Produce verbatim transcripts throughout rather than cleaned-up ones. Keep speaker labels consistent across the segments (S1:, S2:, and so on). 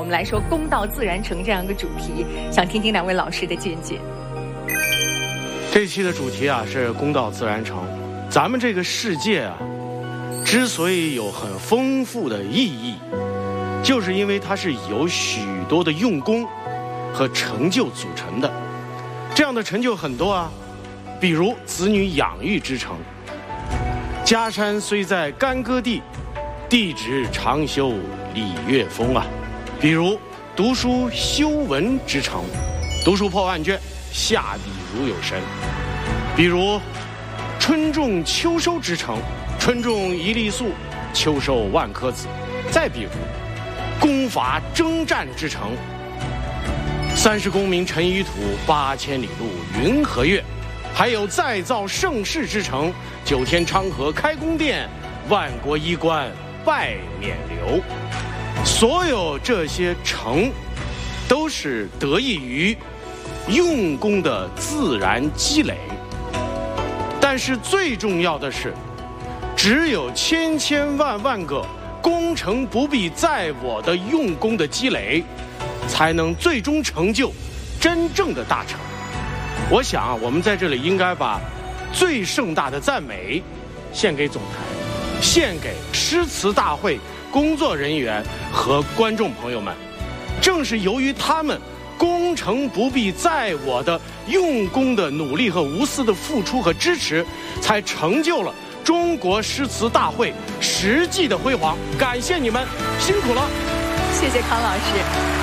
S1: 们来说公道自然成这样一个主题，想听听两位老师的见解。
S2: 这期的主题啊是公道自然成。咱们这个世界啊，之所以有很丰富的意义，就是因为它是由许多的用功和成就组成的。这样的成就很多啊，比如子女养育之成，家山虽在干戈地，地质常修礼乐风啊；比如读书修文之成，读书破万卷，下笔如有神；比如春种秋收之成，春种一粒粟，秋收万颗子；再比如攻伐征战之成，三十功名尘与土，八千里路云和月；还有再造盛世之成，九天昌河开宫殿，万国衣冠拜冕旒。所有这些成，都是得益于用功的自然积累。但是最重要的是，只有千千万万个功成不必在我的用功的积累，才能最终成就真正的大成。我想啊，我们在这里应该把最盛大的赞美献给总台，献给诗词大会工作人员和观众朋友们。正是由于他们功成不必在我的用功的努力和无私的付出和支持，才成就了中国诗词大会实际的辉煌。感谢你们，辛苦了。
S1: 谢谢康老师。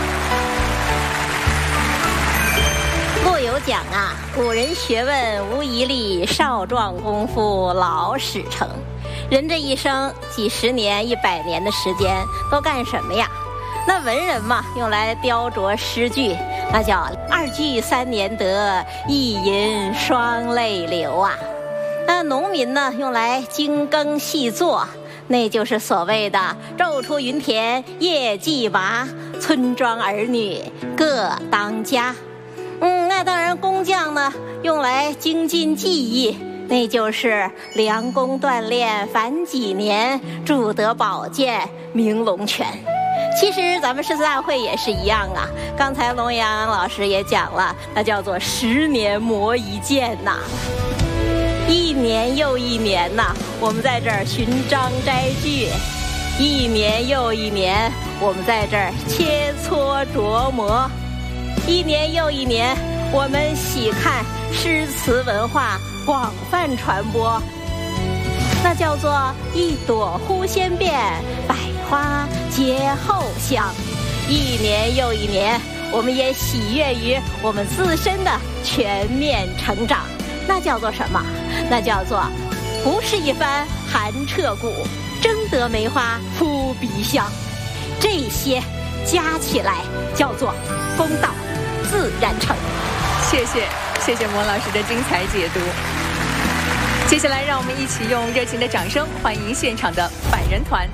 S3: 陆游讲啊，古人学问无一例，少壮功夫老始成。人这一生几十年、一百年的时间都干什么呀？那文人嘛，用来雕琢诗句，那叫二句三年得，一吟双泪流啊。那农民呢，用来精耕细作，那就是所谓的昼出耘田夜绩麻，村庄儿女各当家。嗯，那当然工匠呢，用来精进技艺，那就是量功锻炼繁几年，铸德保健明龙泉。其实咱们诗词大会也是一样啊，刚才龙阳老师也讲了，那叫做十年磨一剑呐、啊，一年又一年呐、啊，我们在这儿寻章摘句，一年又一年，我们在这儿切磋琢磨，一年又一年，我们喜看诗词文化广泛传播，那叫做一朵忽先变，百花皆后香。一年又一年，我们也喜悦于我们自身的全面成长，那叫做什么？那叫做不是一番寒彻骨，争得梅花扑鼻香。这些加起来叫做公道自然成。
S1: 谢谢谢谢莫老师的精彩解读。接下来让我们一起用热情的掌声欢迎现场的百人团。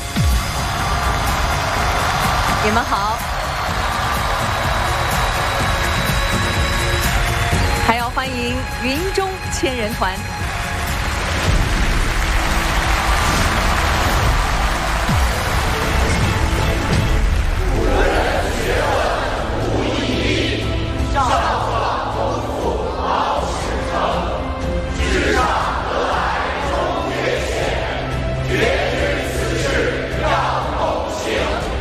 S1: 你们好。还要欢迎云中千人团。
S4: 古人学问无一例，少壮功夫老始成。世上得来终觉浅，绝知此事要躬行。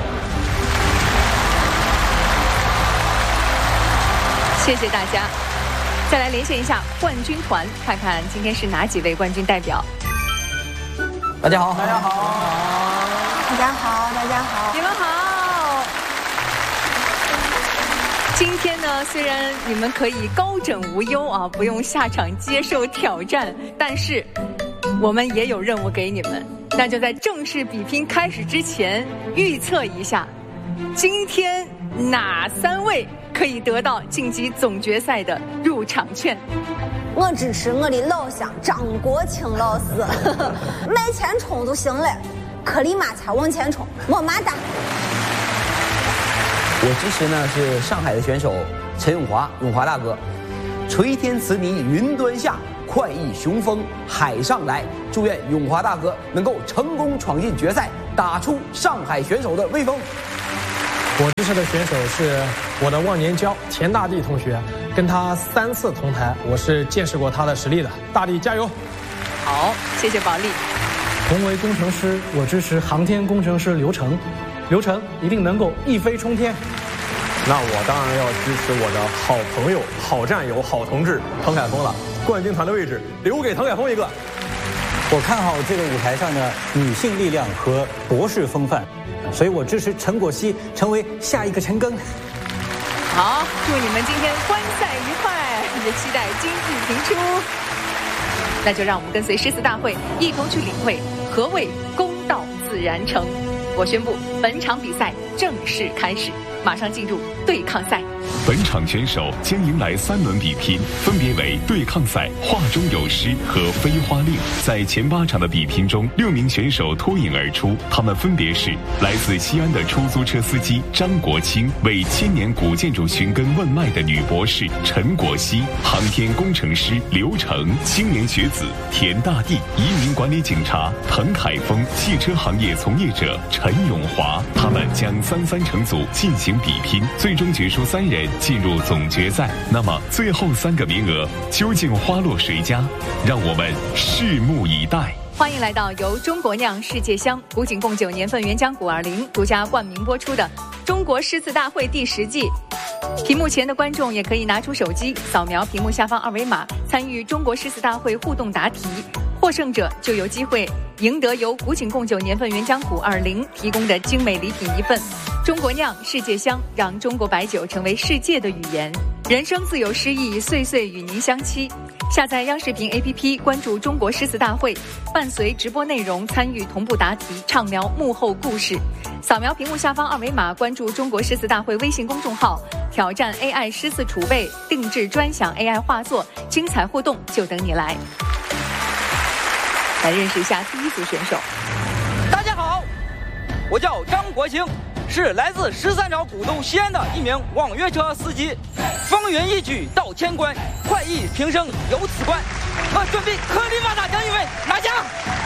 S1: 谢谢大家。再来连线一下冠军团，看看今天是哪几位冠军代表。
S5: 大家好，
S6: 大家好，
S7: 大家好，大家好，
S1: 你们好。今天呢，虽然你们可以高枕无忧啊，不用下场接受挑战，但是我们也有任务给你们，那就在正式比拼开始之前，预测一下，今天哪三位可以得到晋级总决赛的入场券。
S7: 我支持我的老乡张国清老师，迈前冲就行了，可里马才往前冲，么么哒。
S5: 我支持呢是上海的选手陈永华，永华大哥，垂天辞泥云端下，快意雄风海上来。祝愿永华大哥能够成功闯进决赛，打出上海选手的威风。
S6: 我支持的选手是我的忘年交田大地同学，跟他三次同台，我是见识过他的实力的。大地加油！
S1: 好，谢谢保利。
S6: 同为工程师，我支持航天工程师刘成，刘成一定能够一飞冲天。
S8: 那我当然要支持我的好朋友、好战友、好同志滕凯峰了。冠军团的位置留给滕凯峰一个。
S9: 我看好这个舞台上的女性力量和博士风范，所以我支持陈果希成为下一个陈庚。
S1: 好，祝你们今天观赛愉快，也期待金玉频出。那就让我们跟随诗词大会一同去领会何谓公道自然成。我宣布本场比赛正式开始，马上进入对抗赛。
S10: 本场选手将迎来三轮比拼，分别为对抗赛、画中有诗和飞花令。在前八场的比拼中，六名选手脱颖而出，他们分别是来自西安的出租车司机张国清，为千年古建筑寻根问脉的女博士陈果希，航天工程师刘成，青年学子田大地，移民管理警察滕凯峰，汽车行业从业者陈永华。他们将三三成组进行比拼，最终决出三人进入总决赛。那么最后三个名额究竟花落谁家？让我们拭目以待。
S1: 欢迎来到由中国酿世界香古井贡酒年份原浆古二零独家冠名播出的中国诗词大会第十季。屏幕前的观众也可以拿出手机扫描屏幕下方二维码，参与中国诗词大会互动答题，获胜者就有机会赢得由古井贡酒年份原浆古二零提供的精美礼品一份。中国酿世界香，让中国白酒成为世界的语言。人生自有诗意，岁岁与您相期。下载央视频 A P P， 关注中国诗词大会，伴随直播内容参与同步答题，畅聊幕后故事。扫描屏幕下方二维码，关注中国诗词大会微信公众号，挑战 A I 诗词储备，定制专享 A I 画作，精彩互动就等你来。来认识一下第一组选手。
S11: 大家好，我叫张国清，是来自十三朝古都西安的一名网约车司机。风云一举到千关，快意平生有此关。我准备颗粒马大将一位拿下。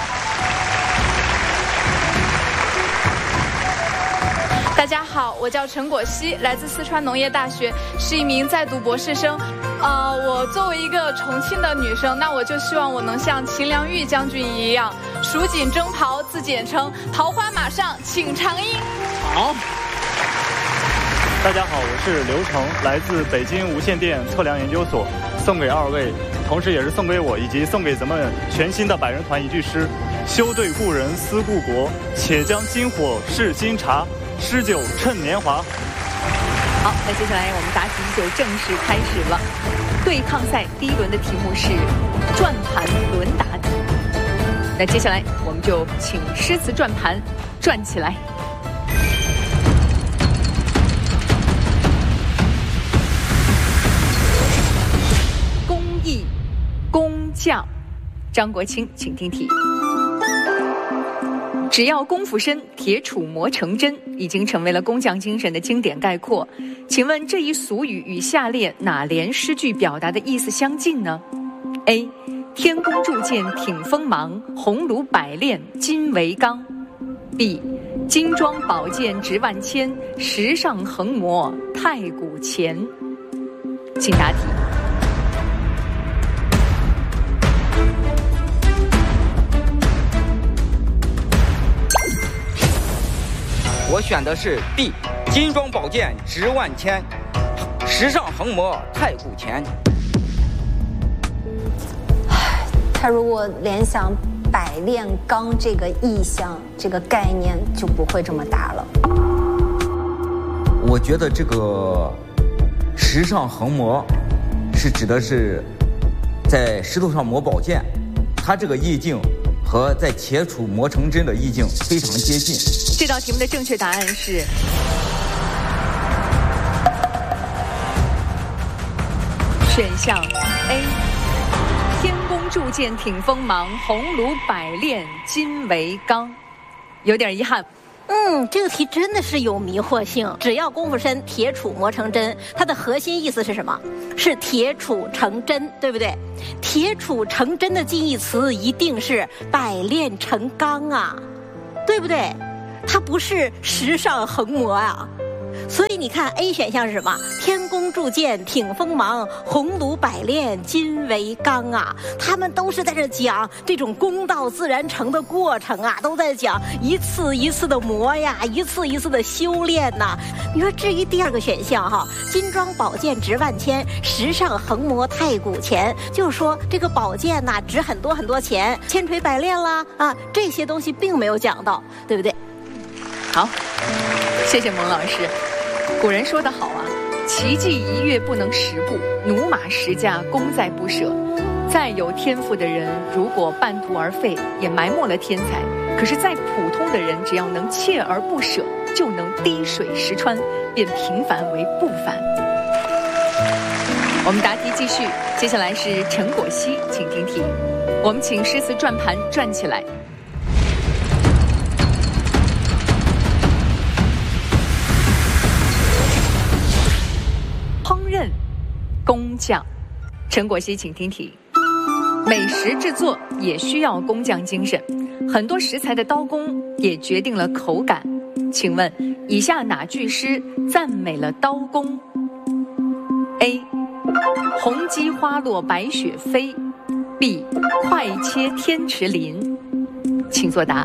S12: 大家好，我叫陈果希，来自四川农业大学，是一名在读博士生。呃，我作为一个重庆的女生，那我就希望我能像秦良玉将军一样，蜀锦征袍自简称，桃花马上请长缨。
S2: 好。
S13: 大家好，我是刘成，来自北京无线电测量研究所，送给二位，同时也是送给我以及送给咱们全新的百人团一句诗：休对故人思故国，且将金火试新茶，诗酒趁年华。
S1: 好，那接下来我们答题就正式开始了。对抗赛第一轮的题目是转盘轮答题。那接下来我们就请诗词转盘转起来。工艺工匠，张国清，请听题。只要功夫深，铁杵磨成针，已经成为了工匠精神的经典概括。请问这一俗语与下列哪联诗句表达的意思相近呢 ？A. 天公铸剑挺锋芒，红炉百炼金为钢。B. 金装宝剑值万千，石上横磨太古钱。请答题。
S11: 我选的是 B， 金装宝剑值万千，石上横磨太古钱。
S7: 他如果联想百炼钢这个意象，这个概念就不会这么大了。
S14: 我觉得这个石上横磨是指的是在石头上磨宝剑，它这个意境和在铁杵磨成针的意境非常接近。
S1: 这道题目的正确答案是选项 A， 天公铸剑挺锋芒，红炉百炼金为钢。有点遗憾。
S3: 嗯，这个题真的是有迷惑性。只要功夫深，铁杵磨成针，它的核心意思是什么？是铁杵成针，对不对？铁杵成针的近义词一定是百炼成钢啊，对不对？它不是石上横磨啊。 所以你看 A 选项是什么？天公铸剑挺锋芒，红炉百炼金为钢啊！他们都是在这讲这种攻到自然成的过程啊，都在讲一次一次的磨呀，一次一次的修炼呐、啊。你说至于第二个选项哈，金装宝剑值万千，石上横磨太古钱，就是说这个宝剑呐、啊、值很多很多钱，千锤百炼啦啊，这些东西并没有讲到，对不对？
S1: 好，谢谢蒙老师。古人说得好啊，奇迹一跃不能十步，驽马十驾功在不舍。再有天赋的人，如果半途而废，也埋没了天才。可是再普通的人，只要能锲而不舍，就能滴水石穿，变平凡为不凡。我们答题继续，接下来是陈果希，请听题。我们请诗词转盘转起来。烹饪工匠，陈果希，请听题。美食制作也需要工匠精神，很多食材的刀工也决定了口感。请问以下哪句诗赞美了刀工 ？A. 红鸡花落白雪飞 B. 快切天池鳞，请作答。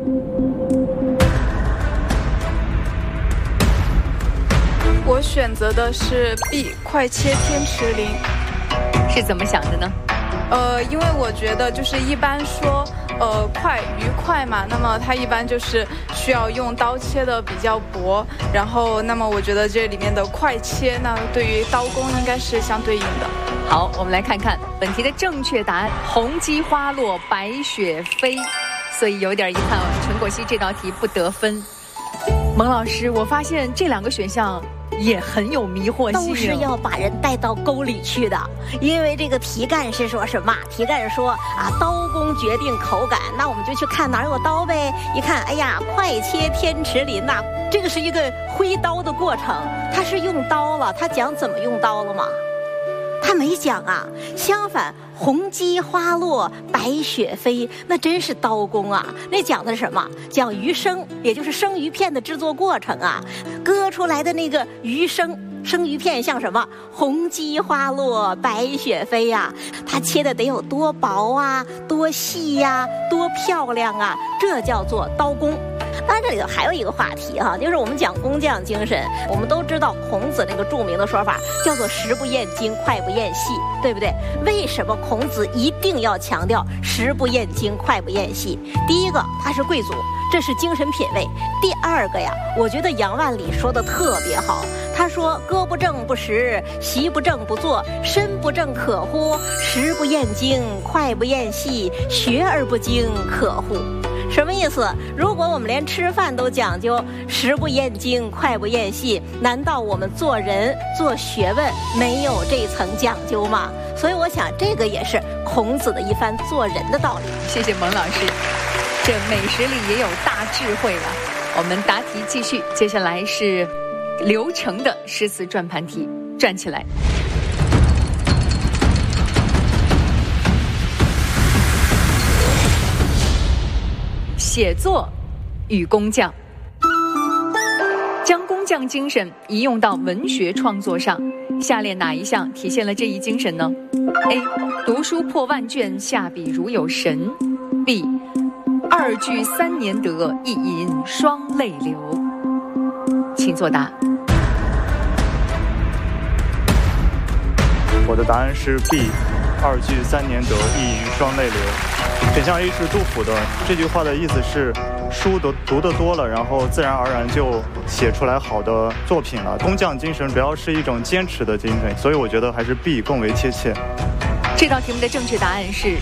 S12: 我选择的是 B， 快切天池鳞。
S1: 是怎么想的呢？
S12: 呃，因为我觉得就是一般说，呃，快愉快嘛，那么它一般就是需要用刀切的比较薄，然后那么我觉得这里面的快切呢，对于刀工应该是相对应的。
S1: 好，我们来看看本题的正确答案：红鸡花落白雪飞。所以有点遗憾，陈果希这道题不得分。蒙老师，我发现这两个选项也很有迷惑性，
S3: 都是要把人带到沟里去的。因为这个题干是说什么？题干是说啊，刀工决定口感，那我们就去看哪有刀呗。一看，哎呀，快切天池鳞呐、啊，这个是一个挥刀的过程，它是用刀了，它讲怎么用刀了吗？他没讲啊，相反，红鸡花落白雪飞，那真是刀工啊！那讲的是什么？讲鱼生，也就是生鱼片的制作过程啊。割出来的那个鱼生生鱼片像什么？红鸡花落白雪飞呀、啊，它切的得有多薄啊，多细呀、啊，多漂亮啊，这叫做刀工。当然，这里头还有一个话题哈、啊，就是我们讲工匠精神，我们都知道孔子那个著名的说法叫做“食不厌精，脍不厌细”，对不对？为什么孔子一定要强调“食不厌精，脍不厌细”？第一个，他是贵族，这是精神品味；第二个呀，我觉得杨万里说的特别好，他说：“歌不正不食，席不正不坐，身不正可乎？食不厌精，脍不厌细，学而不精，可乎？”什么意思？如果我们连吃饭都讲究食不厌精，脍不厌细，难道我们做人做学问没有这层讲究吗？所以我想这个也是孔子的一番做人的道理。
S1: 谢谢蒙老师，这美食里也有大智慧了。我们答题继续，接下来是刘成的诗词转盘题，转起来。写作与工匠，将工匠精神移用到文学创作上，下列哪一项体现了这一精神呢 ？A. 读书破万卷，下笔如有神 B. 二句三年得，一吟双泪流。请作答。
S13: 我的答案是 B， 二句三年得，一吟双泪流。选项 A 是杜甫的，这句话的意思是书读读得多了，然后自然而然就写出来好的作品了。工匠精神主要是一种坚持的精神，所以我觉得还是 B 更为贴切。
S1: 这道题目的正确答案是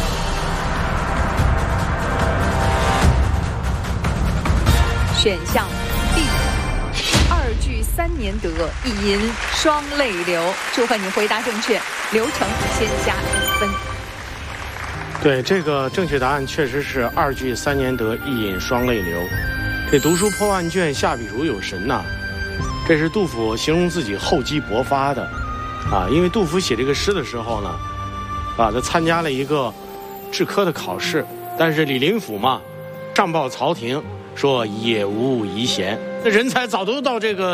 S1: 选项 B， 二句三年得，一吟双泪流。祝贺你回答正确，刘成先加一分。
S2: 对，这个正确答案确实是二句三年得，一吟双泪流。这读书破万卷，下笔如有神呐、啊，这是杜甫形容自己厚积薄发的啊。因为杜甫写这个诗的时候呢，啊，他参加了一个制科的考试，但是李林甫嘛，上报朝廷说也无遗贤，那人才早都到这个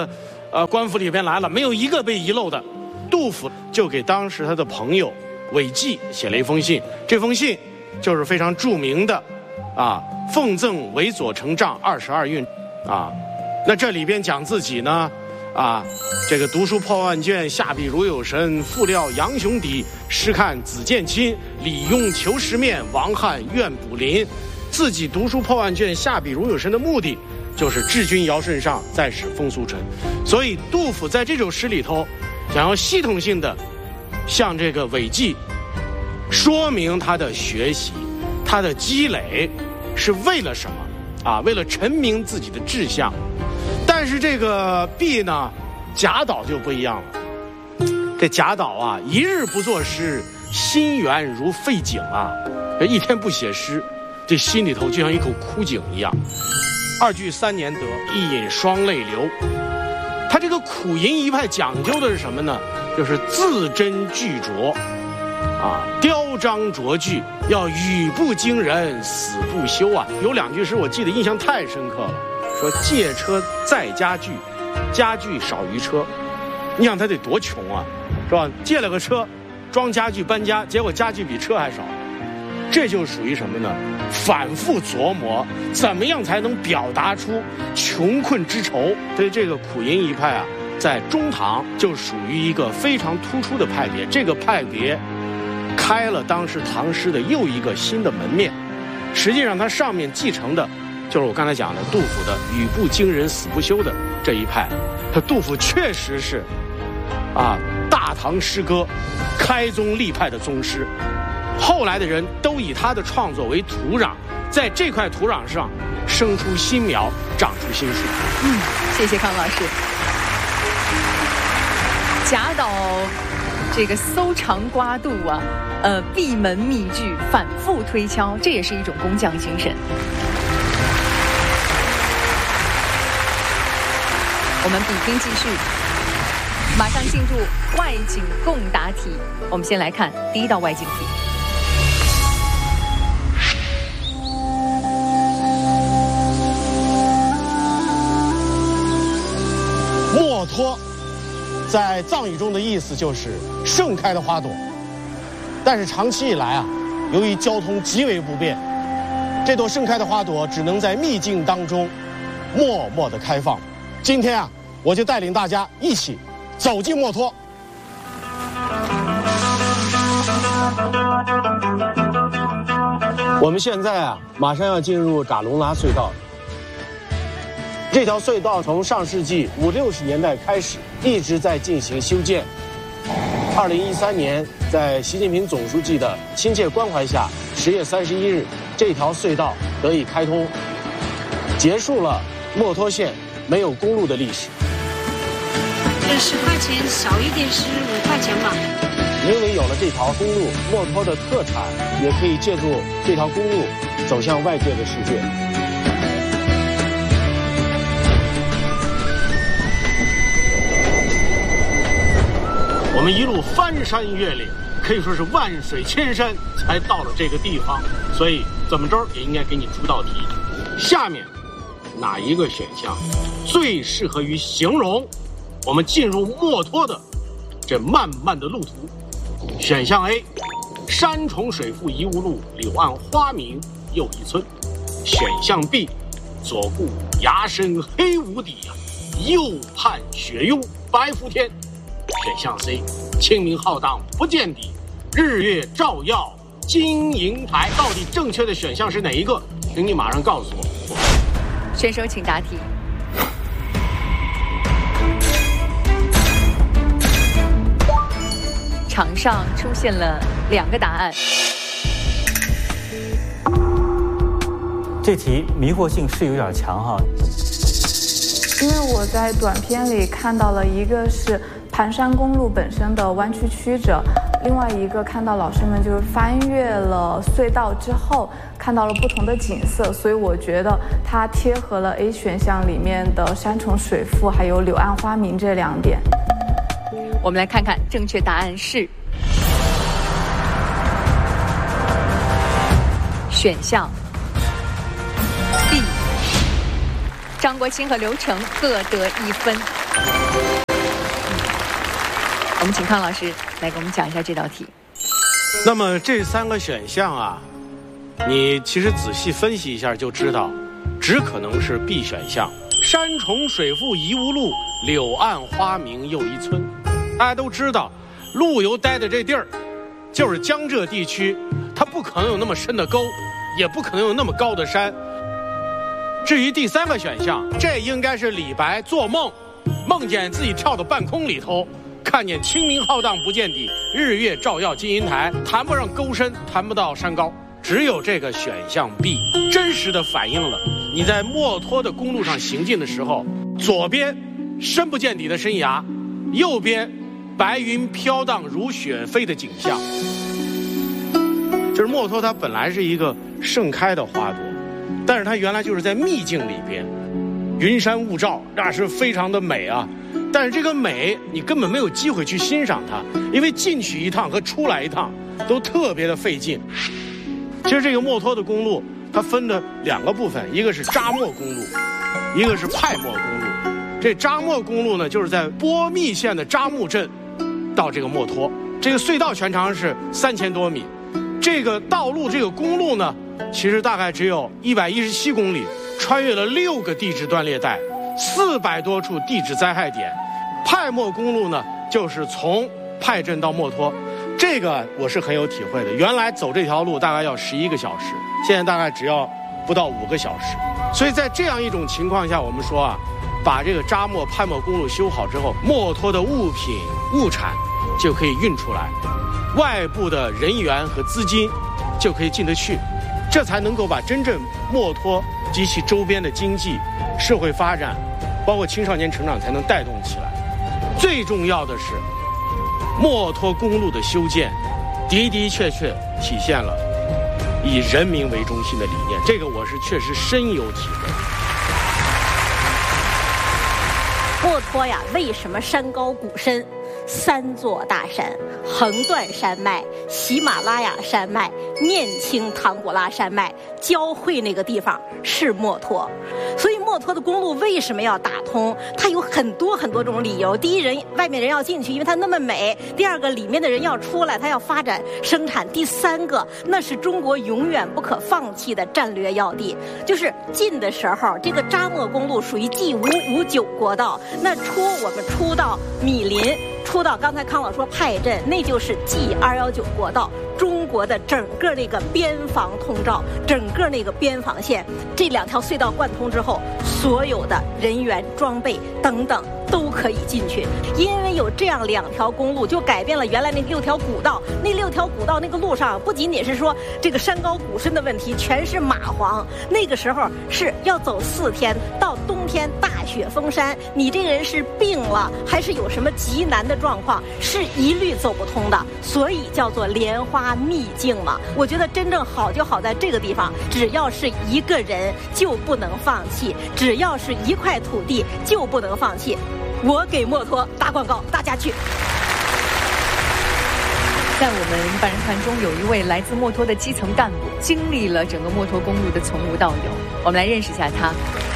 S2: 呃官府里边来了，没有一个被遗漏的。杜甫就给当时他的朋友韦济写了一封信，这封信就是非常著名的啊奉赠韦左丞丈二十二韵啊。那这里边讲自己呢啊，这个读书破万卷，下笔如有神，复料杨雄底，诗看子建亲，李邕求实面，王翰愿补临。自己读书破万卷，下笔如有神的目的就是治君尧舜上，再使风俗淳。所以杜甫在这首诗里头想要系统性的向这个韦济说明他的学习，他的积累是为了什么啊？为了陈明自己的志向。但是这个毕呢，贾岛就不一样了。这贾岛啊，一日不作诗，心源如废井啊！这一天不写诗，这心里头就像一口枯井一样。二句三年得，一饮双泪流。他这个苦吟一派讲究的是什么呢？就是字斟句酌，啊，雕章琢句，要语不惊人死不休啊。有两句诗我记得印象太深刻了，说借车载家具，家具少于车。你想他得多穷啊，是吧？借了个车装家具搬家，结果家具比车还少。这就属于什么呢？反复琢磨怎么样才能表达出穷困之愁。所以这个苦吟一派啊，在中唐就属于一个非常突出的派别。这个派别开了当时唐诗的又一个新的门面。实际上它上面继承的就是我刚才讲的杜甫的语不惊人死不休的这一派。杜甫确实是啊大唐诗歌开宗立派的宗师。后来的人都以他的创作为土壤，在这块土壤上生出新苗，长出新树。
S1: 嗯，谢谢康老师。贾岛这个搜肠刮肚啊，呃，闭门密句，反复推敲，这也是一种工匠精神。我们比拼继续，马上进入外景共答题。我们先来看第一道外景题。
S2: 墨脱在藏语中的意思就是盛开的花朵，但是长期以来啊，由于交通极为不便，这朵盛开的花朵只能在秘境当中默默地开放。今天啊，我就带领大家一起走进墨脱。我们现在啊，马上要进入扎龙拉隧道。这条隧道从上世纪五六十年代开始一直在进行修建。二零一三年，在习近平总书记的亲切关怀下，十月三十一日，这条隧道得以开通，结束了墨脱县没有公路的历史。
S15: 这十块钱少一点是五块钱吧。
S2: 因为有了这条公路，墨脱的特产也可以借助这条公路走向外界的世界。我们一路翻山越岭，可以说是万水千山才到了这个地方，所以怎么着也应该给你出道题。下面哪一个选项最适合于形容我们进入墨脱的这漫漫的路途？选项 A， 山重水复疑无路，柳暗花明又一村。选项 B， 左顾崖深黑无底，右盼雪拥白伏天。选项 C， 清明浩荡不见底，日月照耀金银台。到底正确的选项是哪一个？请你马上告诉我。
S1: 选手请答题。场上出现了两个答案。
S9: 这题迷惑性是有点强哈，
S12: 因为我在短片里看到了一个是盘山公路本身的弯曲曲折，另外一个看到老师们就是翻越了隧道之后看到了不同的景色，所以我觉得它贴合了 A 选项里面的山重水复还有柳暗花明这两点。
S1: 我们来看看正确答案是选项 B， 张国清和刘成各得一分。 我们请康老师来给我们讲一下这道题。
S2: 那么这三个选项啊，你其实仔细分析一下就知道，只可能是 B 选项。山重水复疑无路，柳暗花明又一村。大家都知道，陆游待的这地儿就是江浙地区，它不可能有那么深的沟，也不可能有那么高的山。至于第三个选项，这应该是李白做梦，梦见自己跳到半空里头，看见清明浩荡不见底，日月照耀金银台，谈不上沟深，谈不到山高。只有这个选项 B 真实的反映了你在墨脱的公路上行进的时候，左边深不见底的深崖，右边白云飘荡如雪飞的景象。就是墨脱它本来是一个盛开的花朵，但是它原来就是在秘境里边，云山雾罩，那是非常的美啊。但是这个美你根本没有机会去欣赏它，因为进去一趟和出来一趟都特别的费劲。其实这个墨脱的公路它分了两个部分，一个是扎墨公路，一个是派墨公路。这扎墨公路呢，就是在波密县的扎木镇到这个墨脱，这个隧道全长是三千多米。这个道路这个公路呢，其实大概只有一百一十七公里，穿越了六个地质断裂带，四百多处地质灾害点。派墨公路呢，就是从派镇到墨脱，这个我是很有体会的。原来走这条路大概要十一个小时，现在大概只要不到五个小时。所以在这样一种情况下，我们说啊，把这个扎墨派墨公路修好之后，墨脱的物品物产就可以运出来，外部的人员和资金就可以进得去，这才能够把真正墨脱及其周边的经济社会发展包括青少年成长才能带动起来。最重要的是墨脱公路的修建的的确确体现了以人民为中心的理念，这个我是确实深有体会。
S3: 墨脱呀，为什么山高谷深？三座大山横断山脉、喜马拉雅山脉、念青唐古拉山脉交汇那个地方是墨脱，所以墨脱的公路为什么要打通？它有很多很多种理由。第一，人外面人要进去，因为它那么美；第二个，里面的人要出来，它要发展生产；第三个，那是中国永远不可放弃的战略要地。就是进的时候，这个扎墨公路属于 G 五五九国道，那出我们出到米林。出到刚才康老说派镇，那就是 G 二一九国道，中国的整个那个边防通道，整个那个边防线，这两条隧道贯通之后，所有的人员、装备等等都可以进去。因为有这样两条公路，就改变了原来那六条古道。那六条古道那个路上，不仅仅是说这个山高谷深的问题，全是蚂蟥。那个时候是要走四天，到冬天大雪封山，你这个人是病了，还是有什么极难的状况，是一律走不通的。所以叫做莲花秘境嘛。我觉得真正好就好在这个地方，只要是一个人就不能放弃，只要是一块土地就不能放弃。我给墨脱打广告，大家去。
S1: 在我们百人团中，有一位来自墨脱的基层干部，经历了整个墨脱公路的从无到有。我们来认识一下他。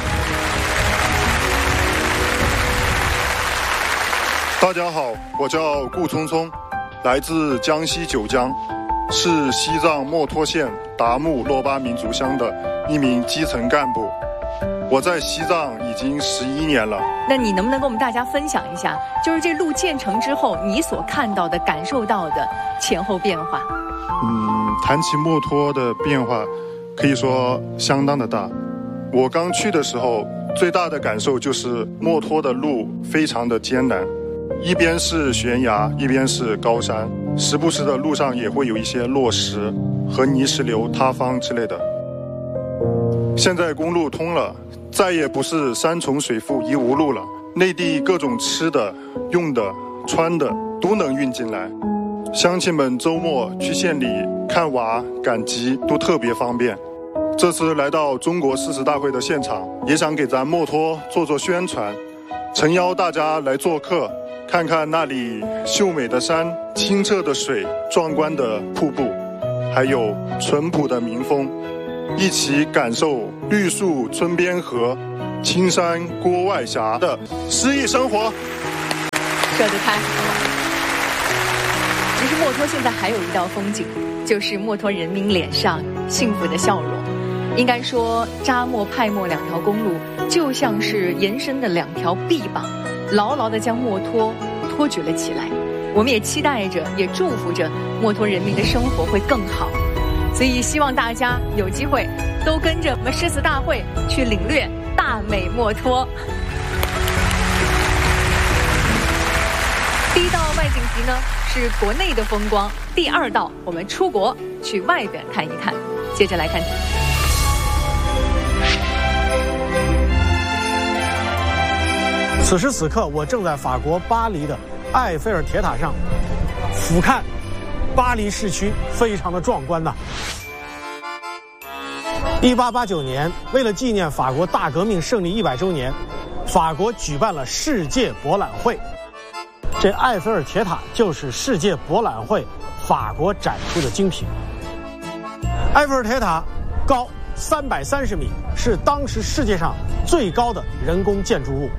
S16: 大家好，我叫顾聪聪，来自江西九江，是西藏墨脱县达木珞巴民族乡的一名基层干部。我在西藏已经十一年了。
S1: 那你能不能跟我们大家分享一下，就是这路建成之后，你所看到的、感受到的前后变化？
S16: 嗯，谈起墨脱的变化，可以说相当的大。我刚去的时候，最大的感受就是墨脱的路非常的艰难，一边是悬崖，一边是高山，时不时的路上也会有一些落石和泥石流塌方之类的。现在公路通了，再也不是山重水复疑无路了，内地各种吃的、用的、穿的都能运进来。乡亲们周末去县里看娃、赶集都特别方便。这次来到中国誓词大会的现场，也想给咱墨脱做做宣传，诚邀大家来做客，看看那里秀美的山、清澈的水、壮观的瀑布，还有淳朴的民风，一起感受绿树村边合、 青山郭外峡的诗意生活。
S1: 说得太好了。其实墨脱现在还有一道风景，就是墨脱人民脸上幸福的笑容。应该说，扎墨派墨两条公路就像是延伸的两条臂膀，牢牢地将墨脱托举了起来。我们也期待着，也祝福着墨脱人民的生活会更好。所以希望大家有机会都跟着我们诗词大会去领略大美墨脱。第一道外景题呢是国内的风光，第二道我们出国去外边看一看。接着来看题。
S6: 此时此刻，我正在法国巴黎的埃菲尔铁塔上俯瞰巴黎市区，非常的壮观呐。一八八九年，为了纪念法国大革命胜利一百周年，法国举办了世界博览会。这埃菲尔铁塔就是世界博览会法国展出的精品。埃菲尔铁塔高三百三十米，是当时世界上最高的人工建筑物。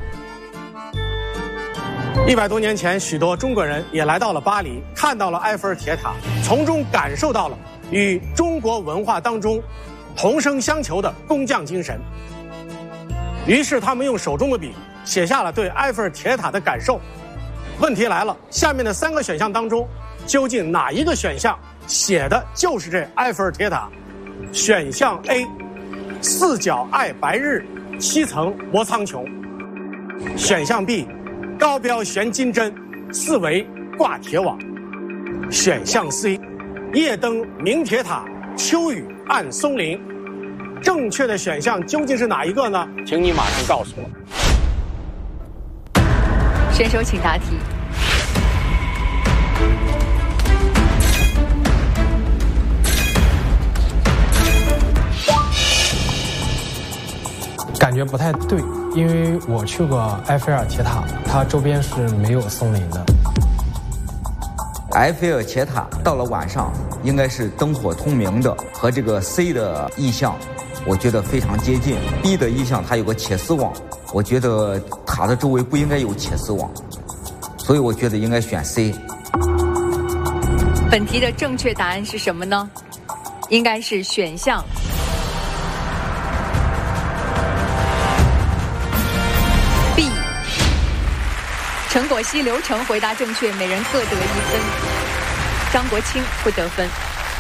S6: 一百多年前，许多中国人也来到了巴黎，看到了埃菲尔铁塔，从中感受到了与中国文化当中同声相求的工匠精神。于是他们用手中的笔写下了对埃菲尔铁塔的感受。问题来了，下面的三个选项当中，究竟哪一个选项写的就是这埃菲尔铁塔？选项 A， 四角爱白日，七层磨苍穹。选项 B， 高标悬金针，四围挂铁网。选项 C， 夜登明铁塔，秋雨暗松林。正确的选项究竟是哪一个呢？请你马上告诉我。
S1: 选手请答题。
S6: 感觉不太对，因为我去过埃菲尔铁塔，它周边是没有松林的。
S14: 埃菲尔铁塔到了晚上应该是灯火通明的，和这个 C 的意象我觉得非常接近。 B 的意象它有个铁丝网，我觉得塔的周围不应该有铁丝网，所以我觉得应该选 C。
S1: 本题的正确答案是什么呢？应该是选项 B。 陈果希、刘成回答正确，每人各得一分。张国清不得分。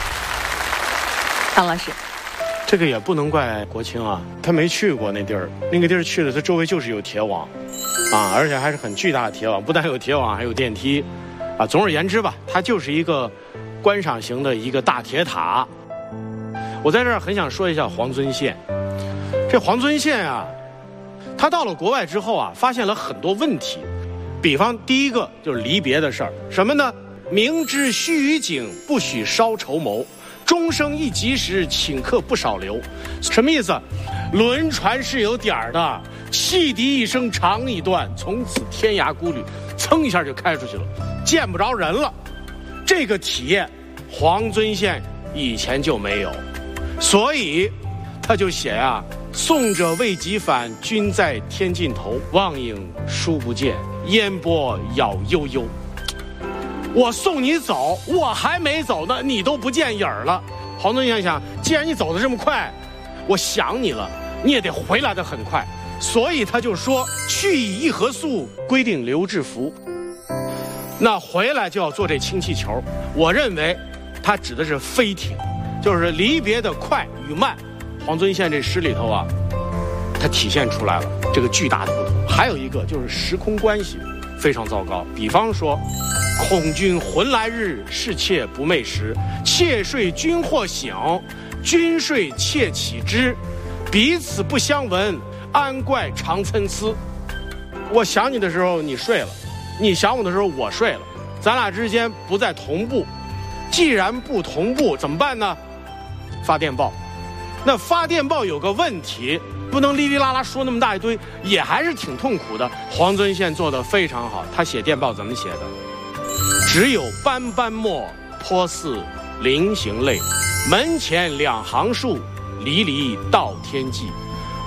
S1: 唐老师，
S2: 这个也不能怪国清啊，他没去过那地儿，那个地儿去了，他周围就是有铁网，啊，而且还是很巨大的铁网，不但有铁网，还有电梯，啊，总而言之吧，它就是一个观赏型的一个大铁塔。我在这儿很想说一下黄遵宪，这黄遵宪啊，他到了国外之后啊，发现了很多问题，比方第一个就是离别的事儿，什么呢？明知须臾景，不许稍筹谋。终生一及时，请客不少留。什么意思？轮船是有点儿的，汽笛一声长一段，从此天涯孤旅，噌一下就开出去了，见不着人了。这个体验，黄遵宪以前就没有，所以他就写啊：送者未及返，君在天尽头，望影书不见，烟波杳悠悠。我送你走，我还没走呢，你都不见影儿了。黄遵宪想，既然你走得这么快，我想你了，你也得回来得很快，所以他就说去以一何速，规定留制服。那回来就要坐这氢气球，我认为他指的是飞艇，就是离别的快与慢。黄遵宪这诗里头啊，它体现出来了这个巨大的不同。还有一个就是时空关系非常糟糕，比方说恐君魂来日，是妾不寐时。妾睡君或醒，君睡妾起之。彼此不相闻，安怪长参差。我想你的时候你睡了，你想我的时候我睡了，咱俩之间不再同步。既然不同步，怎么办呢？发电报。那发电报有个问题，不能哩哩啦啦说那么大一堆，也还是挺痛苦的。黄遵宪做得非常好，他写电报怎么写的？只有斑斑墨，颇似菱形泪。门前两行树，离离到天际。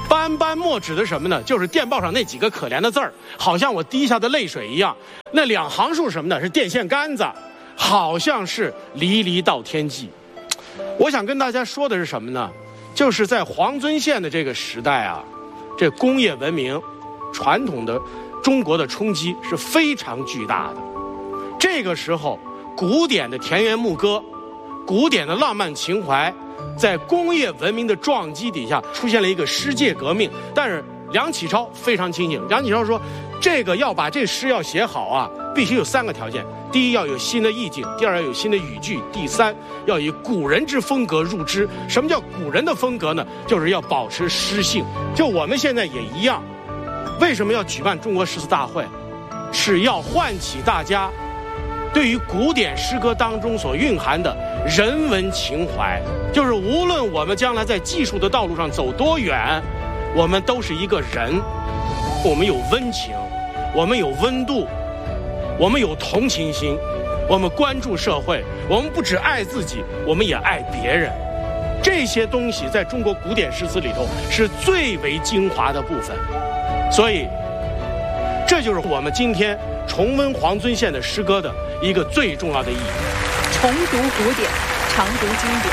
S2: 斑斑墨指的什么呢？就是电报上那几个可怜的字儿，好像我滴下的泪水一样。那两行书是什么呢？是电线杆子，好像是离离到天际。我想跟大家说的是什么呢？就是在黄遵宪的这个时代啊，这工业文明传统的中国的冲击是非常巨大的。这个时候，古典的田园牧歌，古典的浪漫情怀，在工业文明的撞击底下出现了一个诗界革命。但是梁启超非常清醒，梁启超说，这个要把这诗要写好啊，必须有三个条件：第一，要有新的意境；第二，要有新的语句；第三，要以古人之风格入之。什么叫古人的风格呢？就是要保持诗性。就我们现在也一样，为什么要举办中国诗词大会？是要唤起大家对于古典诗歌当中所蕴含的人文情怀，就是无论我们将来在技术的道路上走多远，我们都是一个人，我们有温情，我们有温度，我们有同情心，我们关注社会，我们不只爱自己，我们也爱别人。这些东西在中国古典诗词里头是最为精华的部分，所以这就是我们今天重温黄遵宪的诗歌的一个最重要的意义。
S1: 重读古典，常读经典。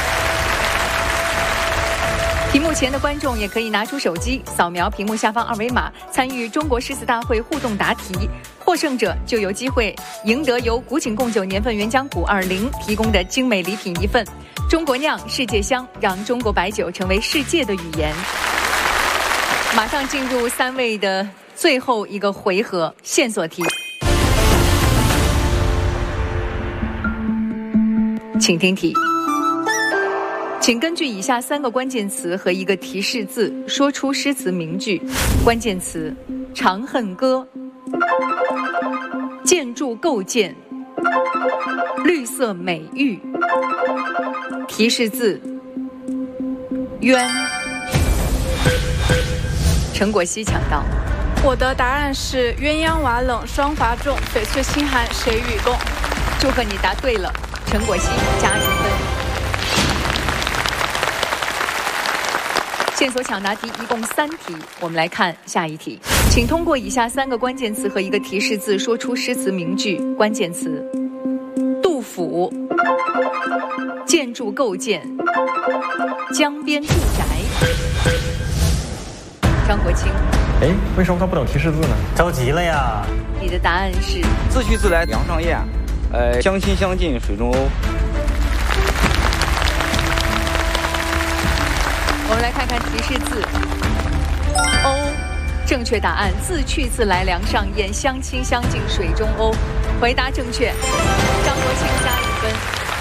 S1: 屏幕前的观众也可以拿出手机，扫描屏幕下方二维码，参与中国诗词大会互动答题，获胜者就有机会赢得由古井贡酒年份原浆古二零提供的精美礼品一份。中国酿，世界香，让中国白酒成为世界的语言。马上进入三位的最后一个回合，线索题。请听题，请根据以下三个关键词和一个提示字说出诗词名句。关键词：《长恨歌》、建筑构建、绿色美玉。提示字：鸳。陈果希抢到。
S12: 我的答案是鸳鸯瓦冷霜华重，翡翠清寒谁与共？
S1: 祝贺你答对了，陈果希加一分。线索抢答题一共三题，我们来看下一题。请通过以下三个关键词和一个提示字说出诗词名句。关键词：杜甫、建筑构建、江边住宅。张国清，
S8: 哎，为什么他不等提示字呢？
S9: 着急了呀！
S1: 你的答案是
S11: 自去自来梁上燕，呃，相亲相近水中欧。
S1: 我们来看看提示字。欧，正确答案。自去自来梁上燕，相亲相近水中欧。回答正确，张国清加一分。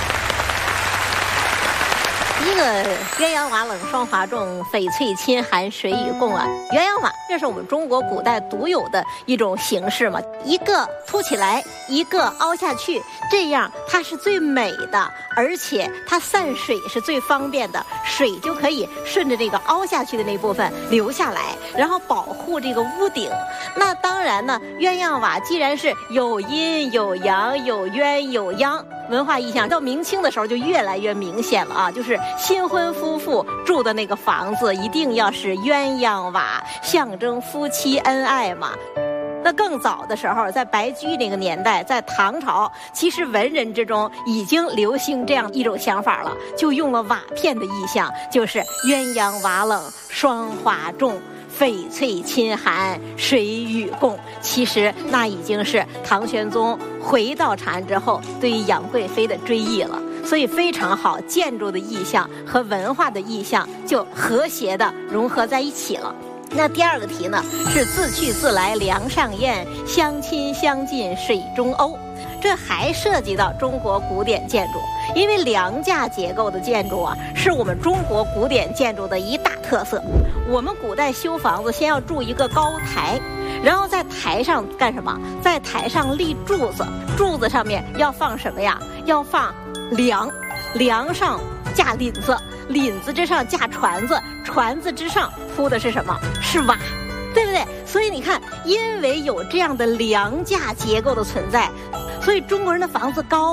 S3: 第一个鸳鸯瓦冷霜华重，翡翠亲寒谁与共啊？鸳鸯瓦这是我们中国古代独有的一种形式嘛，一个凸起来，一个凹下去，这样它是最美的，而且它散水是最方便的，水就可以顺着这个凹下去的那部分流下来，然后保护这个屋顶。那当然呢，鸳鸯瓦既然是有阴有阳有鸳有鸯，文化意象到明清的时候就越来越明显了啊，就是新婚夫妇住的那个房子一定要是鸳鸯瓦，象征夫妻恩爱嘛。那更早的时候，在白居那个年代，在唐朝，其实文人之中已经流行这样一种想法了，就用了瓦片的意象，就是鸳鸯瓦冷霜华重，翡翠亲寒谁与共。其实那已经是唐玄宗回到长安之后对于杨贵妃的追忆了，所以非常好，建筑的意象和文化的意象就和谐的融合在一起了。那第二个题呢，是自去自来梁上燕，相亲相近水中欧。这还涉及到中国古典建筑，因为梁架结构的建筑啊，是我们中国古典建筑的一大特色。我们古代修房子先要筑一个高台，然后在台上干什么？在台上立柱子，柱子上面要放什么呀？要放梁，梁上架檩子，檩子之上架船子，船子之上铺的是什么？是瓦，对不对？所以你看，因为有这样的梁架结构的存在，所以中国人的房子高啊。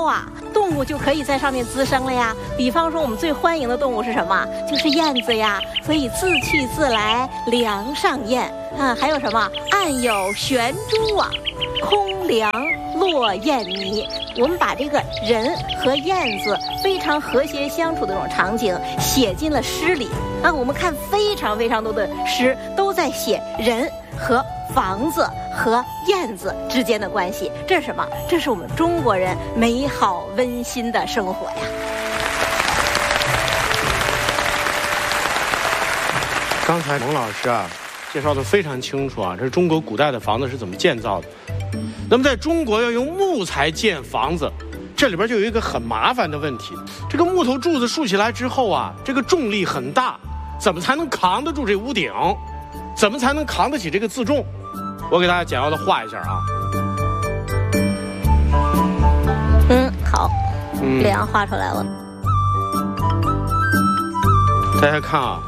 S3: 动物就可以在上面滋生了呀。比方说我们最欢迎的动物是什么？就是燕子呀。所以自去自来梁上燕啊，还有什么？岸有悬蛛网，空梁落燕泥。我们把这个人和燕子非常和谐相处的这种场景写进了诗里啊。我们看非常非常多的诗都在写人和房子和燕子之间的关系，这是什么？这是我们中国人美好温馨的生活呀。
S2: 刚才蒙老师啊介绍的非常清楚啊，这是中国古代的房子是怎么建造的。那么在中国要用木材建房子，这里边就有一个很麻烦的问题，这个木头柱子竖起来之后啊，这个重力很大，怎么才能扛得住这屋顶？怎么才能扛得起这个自重？我给大家简要的画一下啊。
S3: 嗯，好，这样画出来了。
S2: 大家看啊，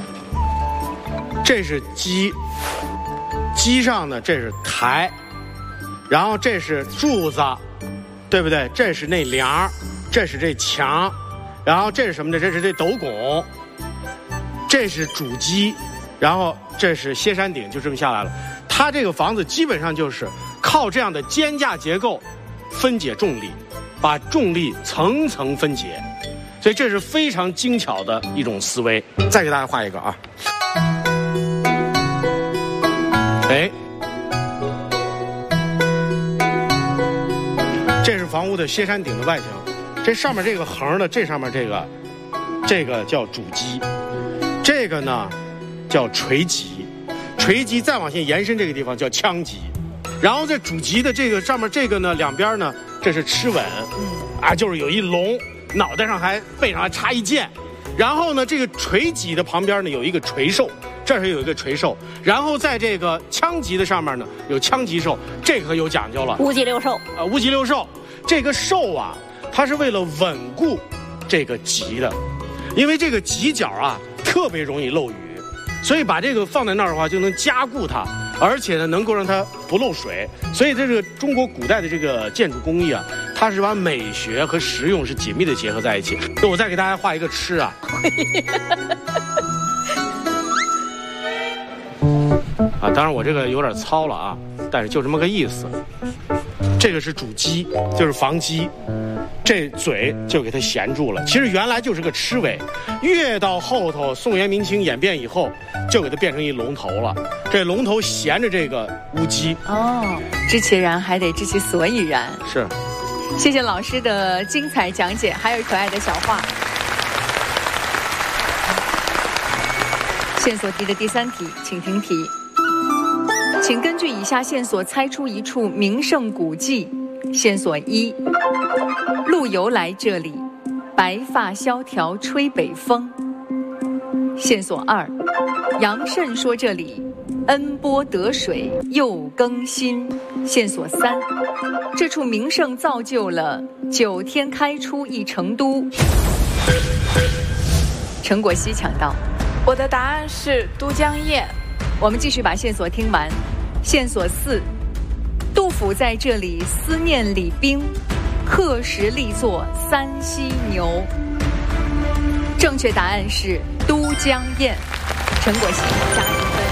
S2: 这是基，基上呢这是台，然后这是柱子，对不对？这是那梁，这是这墙，然后这是什么呢？这是这斗拱，这是主基，然后这是歇山顶，就这么下来了。它这个房子基本上就是靠这样的肩架结构分解重力，把重力层层分解，所以这是非常精巧的一种思维。再给大家画一个啊，哎，这是房屋的歇山顶的外墙，这上面这个横的，这上面这个，这个叫主基，这个呢叫垂基，垂基再往下延伸这个地方叫腔基，然后在主基的这个上面这个呢，两边呢这是螭吻，啊，就是有一龙，脑袋上还背上还插一剑，然后呢这个垂基的旁边呢有一个垂兽，这是有一个垂兽，然后在这个腔基的上面呢有腔基兽，这个有讲究了，
S3: 乌鸡六兽
S2: 啊，乌鸡六兽，这个兽啊，它是为了稳固这个基的，因为这个基角啊特别容易漏雨。所以把这个放在那儿的话，就能加固它，而且呢，能够让它不漏水。所以这个中国古代的这个建筑工艺啊，它是把美学和实用是紧密的结合在一起。那我再给大家画一个吃啊，啊，当然我这个有点糙了啊，但是就这么个意思。这个是主基，就是房基。这嘴就给它衔住了，其实原来就是个螭尾，越到后头宋元明清演变以后，就给它变成一龙头了。这龙头衔着这个乌鸡。
S1: 哦，知其然还得知其所以然。
S2: 是，
S1: 谢谢老师的精彩讲解，还有可爱的小画。线索题的第三题，请听题，请根据以下线索猜出一处名胜古迹。线索一，陆游来这里，白发萧条吹北风。线索二，杨慎说这里恩波得水又更新。线索三，这处名胜造就了九天开出一成都。陈果希抢到，
S12: 我的答案是都江堰。
S1: 我们继续把线索听完。线索四，杜甫在这里思念李冰，刻石立作三犀牛。正确答案是都江堰。陈果希加一分。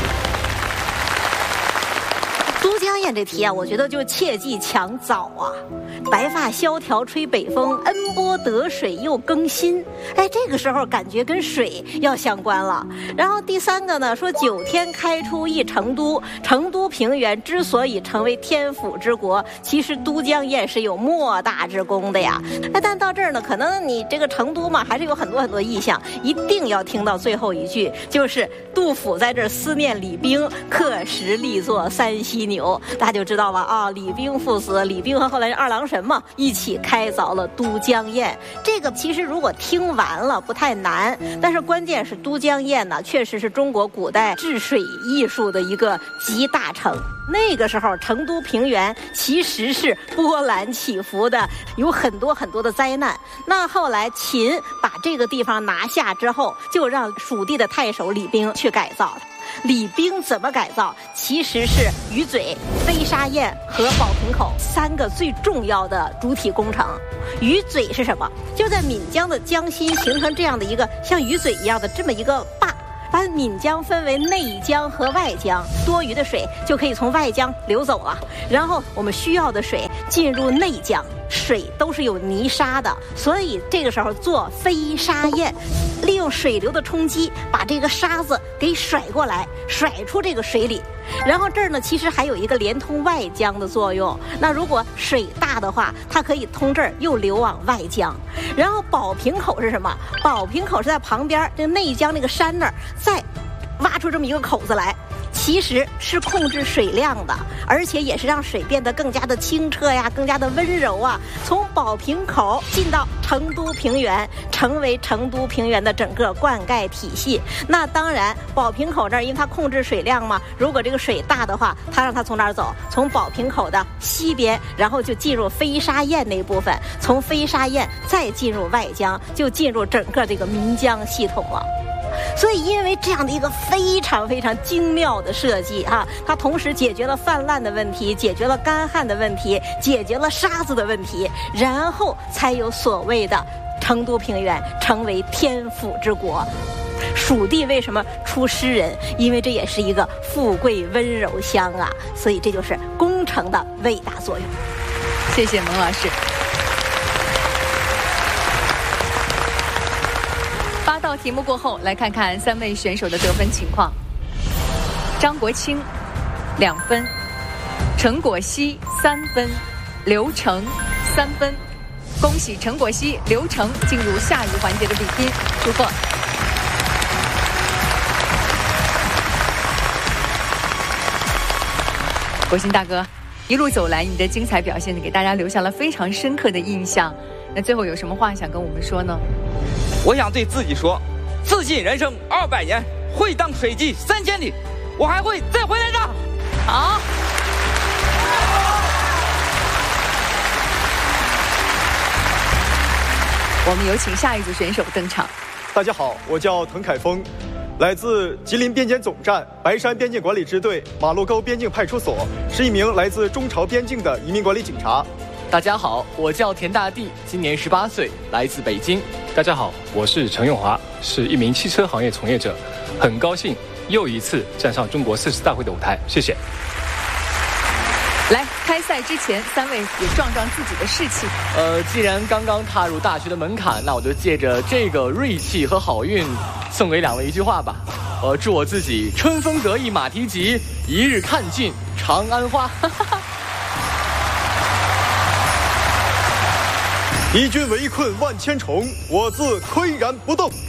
S3: 都江堰这题啊，我觉得就切忌抢早啊。白发萧条吹北风，恩波得水又更新。哎，这个时候感觉跟水要相关了。然后第三个呢，说九天开出一成都，成都平原之所以成为天府之国，其实都江堰是有莫大之功的呀。哎，但到这儿呢，可能你这个成都嘛，还是有很多很多意象，一定要听到最后一句，就是杜甫在这儿思念李冰，刻石立作三犀牛，大家就知道了啊。李冰父子，李冰和后来二郎神嘛，一起开凿了都江堰。这个其实如果听完了不太难，但是关键是都江堰呢，确实是中国古代治水艺术的一个集大成。那个时候成都平原其实是波澜起伏的，有很多很多的灾难。那后来秦把这个地方拿下之后，就让蜀地的太守李冰去改造。 礼兵怎么改造？其实是鱼嘴、飞沙堰和宝瓶口三个最重要的主体工程。鱼嘴是什么？就在岷江的江心形成这样的一个像鱼嘴一样的这么一个坝，把岷江分为内江和外江，多余的水就可以从外江流走了，然后我们需要的水进入内江。水都是有泥沙的，所以这个时候做飞沙堰，利用水流的冲击，把这个沙子给甩过来，甩出这个水里。然后这儿呢，其实还有一个连通外江的作用。那如果水大的话，它可以通这儿又流往外江。然后宝瓶口是什么？宝瓶口是在旁边这个内江那个山那儿再挖出这么一个口子来。其实是控制水量的，而且也是让水变得更加的清澈呀，更加的温柔啊。从宝瓶口进到成都平原，成为成都平原的整个灌溉体系。那当然，宝瓶口这儿因为它控制水量嘛，如果这个水大的话，它让它从哪儿走？从宝瓶口的西边，然后就进入飞沙堰那部分，从飞沙堰再进入外江，就进入整个这个岷江系统了。所以因为这样的一个非常非常精妙的设计啊，它同时解决了泛滥的问题，解决了干旱的问题，解决了沙子的问题，然后才有所谓的成都平原成为天府之国。蜀地为什么出诗人？因为这也是一个富贵温柔乡啊，所以这就是工程的伟大作用。
S1: 谢谢蒙老师。八道题目过后，来看看三位选手的得分情况。张国清两分，陈果希三分，刘成三分。恭喜陈果希、刘成进入下一环节的比拼，祝贺！国兴大哥，一路走来，你的精彩表现给大家留下了非常深刻的印象。那最后有什么话想跟我们说呢？
S11: 我想对自己说，自信人生二百年，会当水击三千里，我还会再回来的。
S1: 好。我们有请下一组选手登场。
S8: 大家好，我叫滕凯峰，来自吉林边检总站白山边境管理支队马路沟边境派出所，是一名来自中朝边境的移民管理警察。
S17: 大家好，我叫田大地，今年十八岁，来自北京。
S18: 大家好，我是陈永华，是一名汽车行业从业者，很高兴又一次站上中国四十大会的舞台，谢谢。
S1: 来，开赛之前，三位也壮壮自己的士气。
S17: 呃，既然刚刚踏入大学的门槛，那我就借着这个锐气和好运，送给两位一句话吧。呃，祝我自己春风得意马蹄疾，一日看尽长安花。
S8: 敌军围困万千重，我自岿然不动。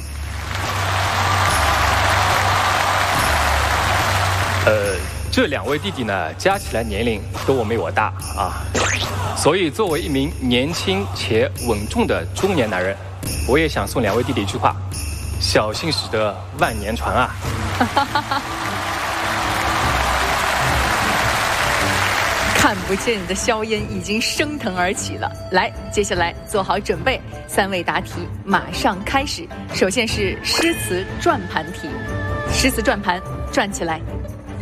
S18: 呃，这两位弟弟呢，加起来年龄都我没我大啊，所以作为一名年轻且稳重的中年男人，我也想送两位弟弟一句话：小心驶得万年船啊！
S1: 看不见的硝烟已经升腾而起了。来，接下来做好准备，三位答题马上开始。首先是诗词转盘题，诗词转盘转起来。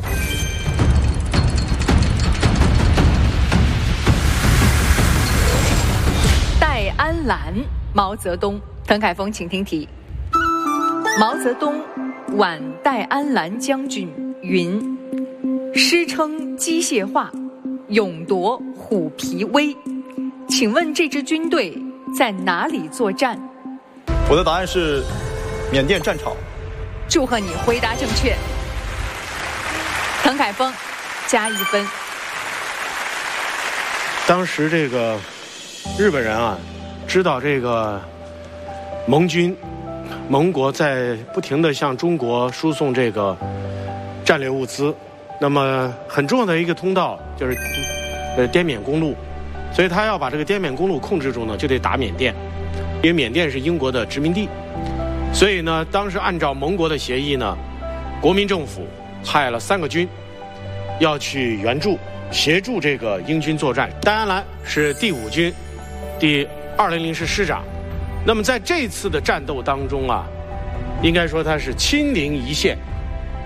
S1: 戴安澜，毛泽东。滕凯峰，请听题。毛泽东挽戴安澜将军云：诗称机械化，勇夺虎皮威。请问这支军队在哪里作战？
S8: 我的答案是缅甸战场。
S1: 祝贺你回答正确。滕凯峰加一分。
S2: 当时这个日本人啊，知道这个盟军盟国在不停地向中国输送这个战略物资，那么很重要的一个通道就是呃滇缅公路，所以他要把这个滇缅公路控制住呢，就得打缅甸，因为缅甸是英国的殖民地，所以呢，当时按照盟国的协议呢，国民政府派了三个军要去援助协助这个英军作战。戴安澜是第五军第二零零师师长，那么在这次的战斗当中啊，应该说他是亲临一线，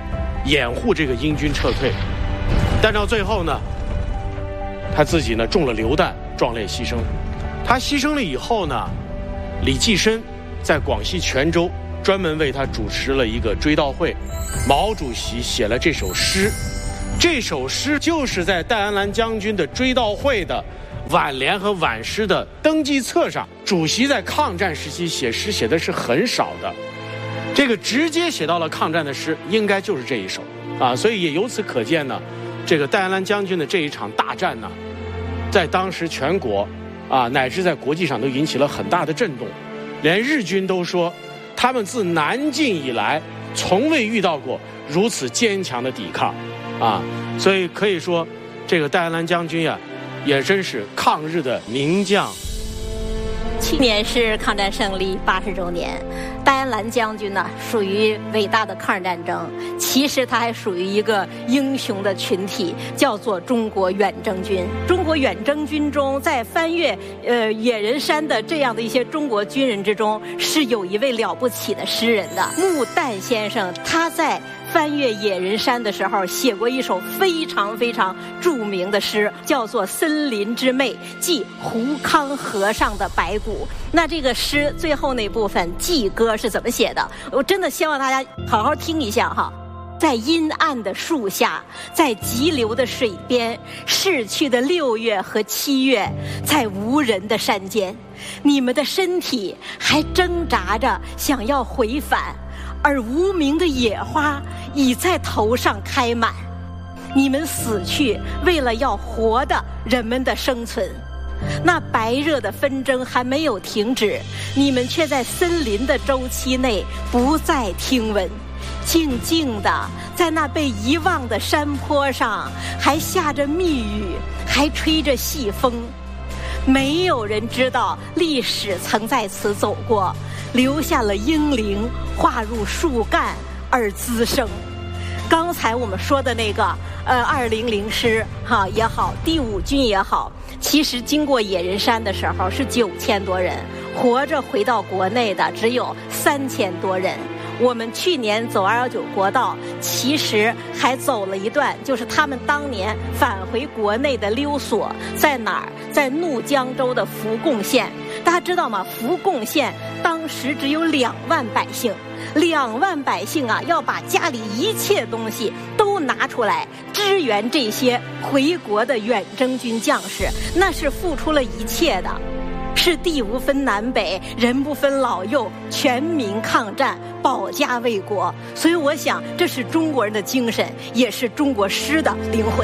S2: 掩护这个英军撤退。但到最后呢，他自己呢中了流弹，壮烈牺牲。他牺牲了以后呢，李济深在广西全州专门为他主持了一个追悼会，毛主席写了这首诗，这首诗就是在戴安澜将军的追悼会的挽联和挽诗的登记册上。主席在抗战时期写诗写的是很少的，这个直接写到了抗战的诗应该就是这一首啊，所以也由此可见呢，这个戴安澜将军的这一场大战呢，在当时全国啊乃至在国际上都引起了很大的震动，连日军都说他们自南进以来从未遇到过如此坚强的抵抗啊，所以可以说这个戴安澜将军呀、啊，也真是抗日的名将。
S3: 去年是抗战胜利八十周年，戴安澜将军呢属于伟大的抗日战争，其实他还属于一个英雄的群体，叫做中国远征军。中国远征军中，在翻越呃野人山的这样的一些中国军人之中，是有一位了不起的诗人的，穆旦先生。他在翻越野人山的时候写过一首非常非常著名的诗，叫做《森林之魅》，即胡康和尚的白骨。那这个诗最后那部分祭歌是怎么写的？我真的希望大家好好听一下哈。在阴暗的树下，在急流的水边，逝去的六月和七月，在无人的山间，你们的身体还挣扎着想要回返，而无名的野花已在头上开满。你们死去，为了要活的人们的生存。那白热的纷争还没有停止，你们却在森林的周期内不再听闻。静静的，在那被遗忘的山坡上，还下着密雨，还吹着细风。没有人知道历史曾在此走过，留下了英灵化入树干而滋生。刚才我们说的那个呃二零零师哈也好，第五军也好，其实经过野人山的时候是九千多人，活着回到国内的只有三千多人。我们去年走二幺九国道，其实还走了一段，就是他们当年返回国内的溜索，在哪儿？在怒江州的福贡县。大家知道吗？福贡县当时只有两万百姓，两万百姓啊，要把家里一切东西都拿出来支援这些回国的远征军将士，那是付出了一切的。是地无分南北，人不分老幼，全民抗战，保家卫国。所以我想，这是中国人的精神，也是中国诗的灵魂。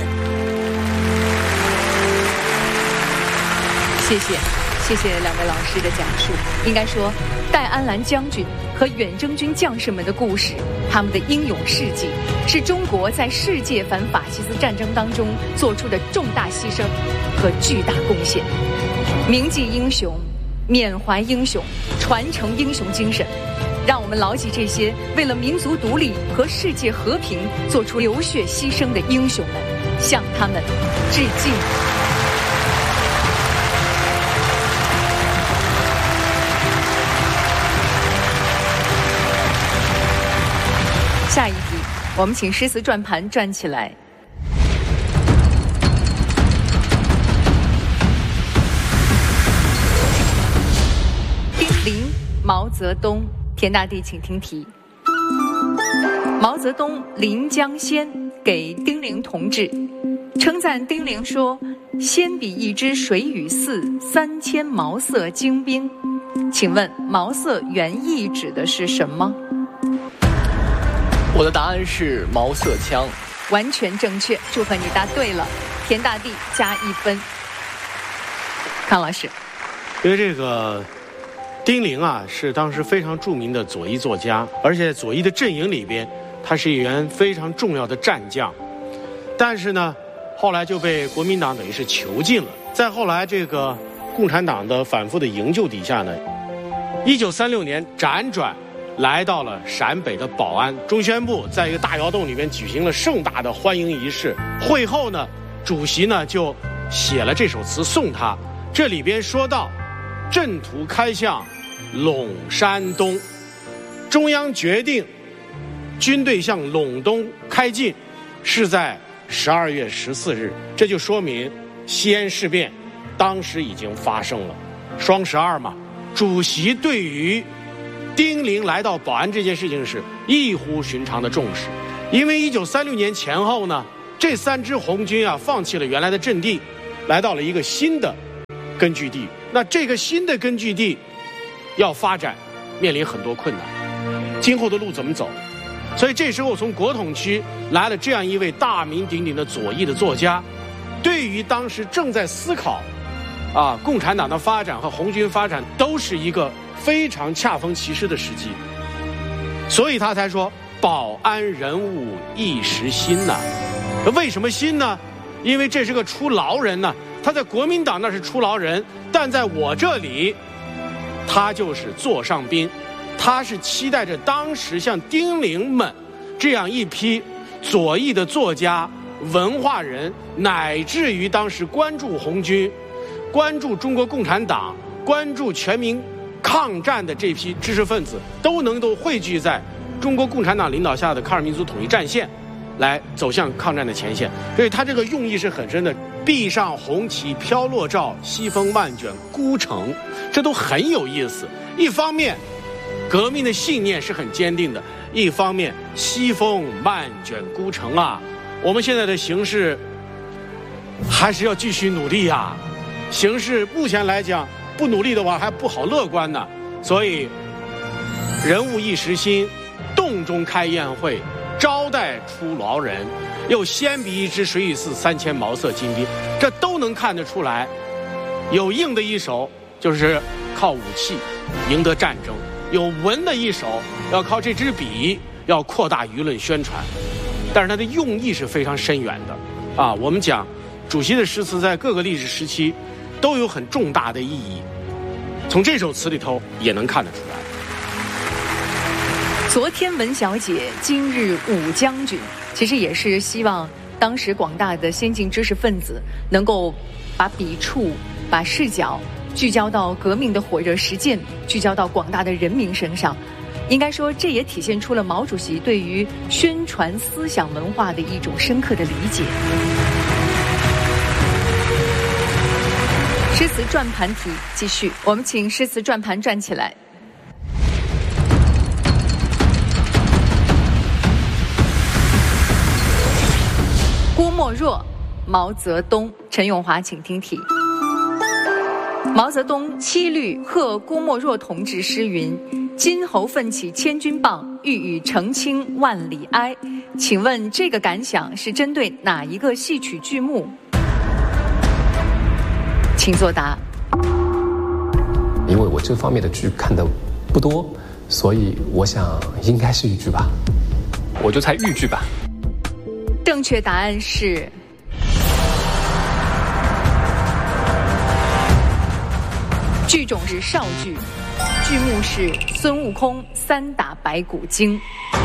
S1: 谢谢，谢谢两位老师的讲述。应该说，戴安澜将军和远征军将士们的故事，他们的英勇事迹，是中国在世界反法西斯战争当中做出的重大牺牲和巨大贡献。铭记英雄，缅怀英雄，传承英雄精神，让我们牢记这些为了民族独立和世界和平做出流血牺牲的英雄们，向他们致敬。下一题，我们请诗词转盘转起来。毛泽东，田大地请听题。毛泽东临江仙给丁玲同志，称赞丁玲说：“仙比一枝水与寺，三千毛瑟精兵。”请问毛瑟原意指的是什么？
S17: 我的答案是毛瑟枪。
S1: 完全正确，祝贺你答对了，田大地加一分。康老师，
S2: 因为这个丁玲啊，是当时非常著名的左翼作家，而且左翼的阵营里边，他是一员非常重要的战将。但是呢，后来就被国民党等于是囚禁了。再后来，这个共产党的反复的营救底下呢，一九三六年辗转来到了陕北的保安。中宣部在一个大窑洞里边举行了盛大的欢迎仪式。会后呢，主席呢就写了这首词送他。这里边说到：“阵图开向陇山东，中央决定军队向陇东开进是在十二月十四日，这就说明西安事变当时已经发生了。双十二嘛，主席对于丁玲来到保安这件事情是异乎寻常的重视，因为一九三六年前后呢，这三支红军啊放弃了原来的阵地，来到了一个新的根据地。那这个新的根据地要发展，面临很多困难，今后的路怎么走？所以这时候从国统区来了这样一位大名鼎鼎的左翼的作家，对于当时正在思考啊共产党的发展和红军发展都是一个非常恰逢其时的时机，所以他才说保安人物一时新呐、啊。为什么新呢？因为这是个出劳人呢、啊。他在国民党那是出劳人，但在我这里，他就是座上宾。他是期待着当时像丁玲们这样一批左翼的作家、文化人，乃至于当时关注红军、关注中国共产党、关注全民抗战的这批知识分子，都能够汇聚在中国共产党领导下的抗日民族统一战线，来走向抗战的前线。所以他这个用意是很深的。壁上红旗飘落照，西风漫卷孤城，这都很有意思。一方面革命的信念是很坚定的，一方面西风漫卷孤城啊，我们现在的形势还是要继续努力啊。形势目前来讲不努力的话还不好乐观呢。所以人物一时新，洞中开宴会，招待出劳人，又先比一支水与寺三千毛色金兵，这都能看得出来，有硬的一手就是靠武器赢得战争，有文的一手要靠这支笔，要扩大舆论宣传。但是它的用意是非常深远的啊！我们讲主席的诗词在各个历史时期都有很重大的意义，从这首词里头也能看得出来。
S1: 昨天文小姐，今日武将军，其实也是希望当时广大的先进知识分子能够把笔触、把视角聚焦到革命的火热实践，聚焦到广大的人民身上。应该说，这也体现出了毛主席对于宣传思想文化的一种深刻的理解。诗词转盘题继续，我们请诗词转盘转起来。郭沫若、毛泽东。陈永华，请听题。毛泽东七律贺郭沫若同志诗云：金侯奋起千钧棒，欲与澄清万里埃。请问这个感想是针对哪一个戏曲剧目？请作答。
S19: 因为我这方面的剧看得不多，所以我想应该是豫剧吧。
S18: 我就猜豫剧吧。
S1: 正确答案是剧种是绍剧，剧目是孙悟空三打白骨精。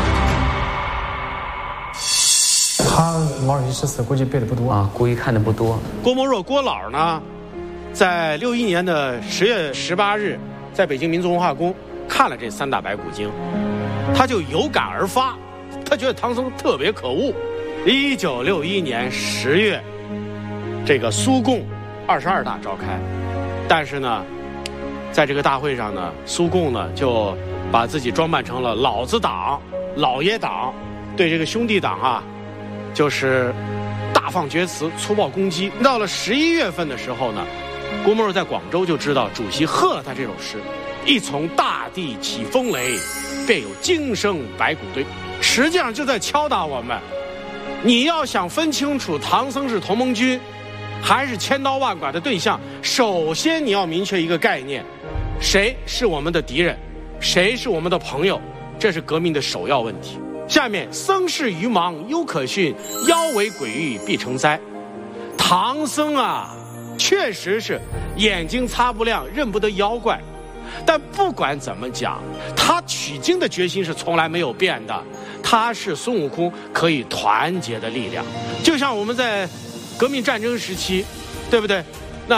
S9: 他毛主席诗词估计背的不多
S5: 啊，估计看的不多。
S2: 郭沫若郭老呢，在六一年的十月十八日，在北京民族文化宫看了这三打白骨精，他就有感而发，他觉得唐僧特别可恶。一九六一年十月，这个苏共二十二大召开，但是呢，在这个大会上呢，苏共呢就把自己装扮成了老子党、老爷党，对这个兄弟党啊，就是大放厥词、粗暴攻击。到了十一月份的时候呢，郭沫若在广州就知道主席贺了他这首诗：一从大地起风雷，便有惊声白骨堆。实际上就在敲打我们，你要想分清楚唐僧是同盟军还是千刀万剐的对象，首先你要明确一个概念，谁是我们的敌人，谁是我们的朋友，这是革命的首要问题。下面僧事愚盲犹可训，妖为鬼域必成灾。唐僧啊，确实是眼睛擦不亮认不得妖怪，但不管怎么讲，他取经的决心是从来没有变的，他是孙悟空可以团结的力量。就像我们在革命战争时期，对不对？那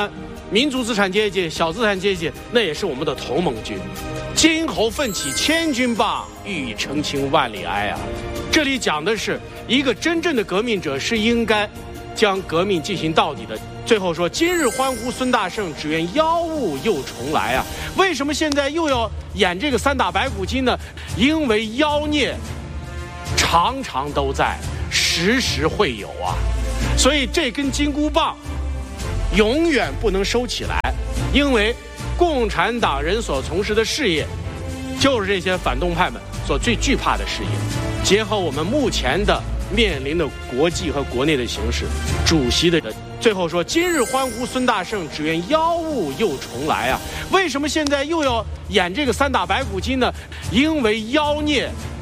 S2: 民族资产阶级、小资产阶级，那也是我们的同盟军。今后奋起千钧棒，欲以澄清万里埃啊！这里讲的是一个真正的革命者是应该将革命进行到底的。最后说，今日欢呼孙大圣，只愿妖物又重来啊！为什么现在又要演这个三打白骨精呢？因为妖孽常常都在，时时会有啊！所以这根金箍棒永远不能收起来，因为共产党人所从事的事业，就是这些反动派们所最惧怕的事业。结合我们目前的面临的国际和国内的形势，主席的最后说，今日欢呼孙大圣，只愿妖物又重来啊！为什么现在又要演这个三打白骨精呢？因为妖孽